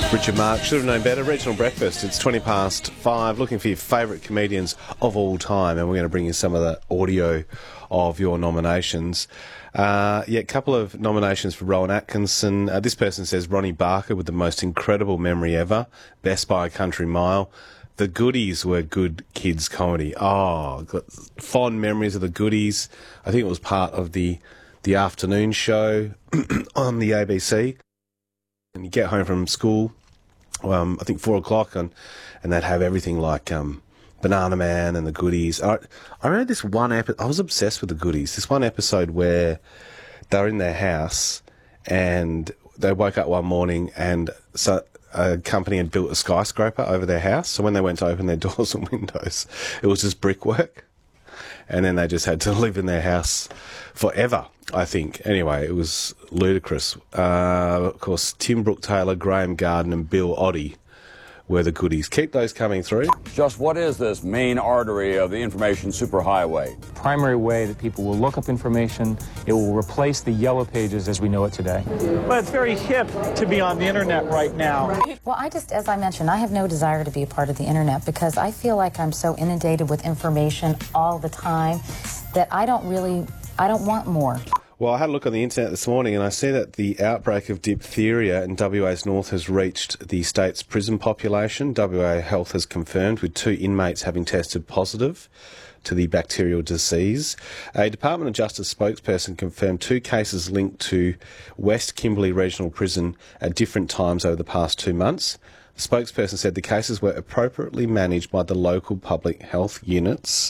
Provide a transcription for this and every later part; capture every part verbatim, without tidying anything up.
Richard Mark, should have known better. Regional Breakfast, it's twenty past five, looking for your favourite comedians of all time, and we're going to bring you some of the audio of your nominations. Uh, yeah, a couple of nominations for Rowan Atkinson. Uh, this person says Ronnie Barker with the most incredible memory ever, best by a country mile. The Goodies were good kids comedy. Oh, got fond memories of the Goodies. I think it was part of the the afternoon show on the A B C. And you get home from school, um, I think four o'clock, and, and they'd have everything like um, Banana Man and the Goodies. I, I remember this one episode, I was obsessed with the Goodies, this one episode where they were in their house and they woke up one morning and so a company had built a skyscraper over their house. So when they went to open their doors and windows, it was just brickwork. And then they just had to live in their house forever, I think. Anyway, it was ludicrous. Uh, of course, Tim Brooke-Taylor, Graham Garden and Bill Oddie were the Goodies. Keep those coming through. Just what is this main artery of the information superhighway? Primary way that people will look up information. It will replace the yellow pages as we know it today. Well, it's very hip to be on the internet right now. Well, I just, as I mentioned, I have no desire to be a part of the internet because I feel like I'm so inundated with information all the time that I don't really, I don't want more. Well, I had a look on the internet this morning and I see that the outbreak of diphtheria in W A's north has reached the state's prison population. W A Health has confirmed, with two inmates having tested positive to the bacterial disease. A Department of Justice spokesperson confirmed two cases linked to West Kimberley Regional Prison at different times over the past two months. The spokesperson said the cases were appropriately managed by the local public health units.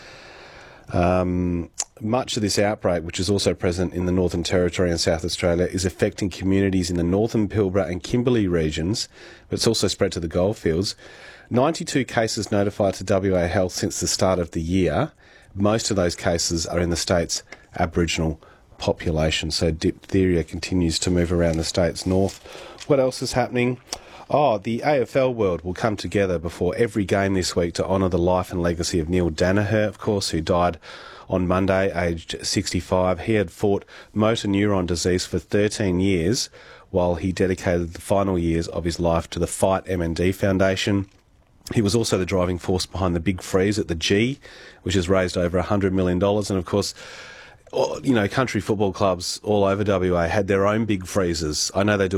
Um, much of this outbreak, which is also present in the Northern Territory and South Australia, is affecting communities in the Northern Pilbara and Kimberley regions, but it's also spread to the goldfields. ninety-two cases notified to W A Health since the start of the year. Most of those cases are in the state's Aboriginal population, so diphtheria continues to move around the state's north. What else is happening? Oh, the A F L world will come together before every game this week to honour the life and legacy of Neil Danaher, of course, who died on Monday, aged sixty-five. He had fought motor neuron disease for thirteen years, while he dedicated the final years of his life to the Fight M N D Foundation. He was also the driving force behind the Big Freeze at the G, which has raised over one hundred million dollars. And, of course, you know, country football clubs all over W A had their own big freezes. I know they do